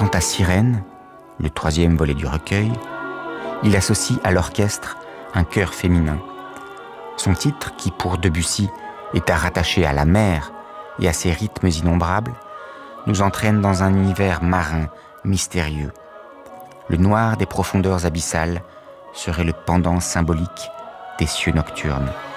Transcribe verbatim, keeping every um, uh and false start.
Quant à Sirène, le troisième volet du recueil, il associe à l'orchestre un chœur féminin. Son titre, qui pour Debussy est à rattacher à la mer et à ses rythmes innombrables, nous entraîne dans un univers marin, mystérieux. Le noir des profondeurs abyssales serait le pendant symbolique des cieux nocturnes.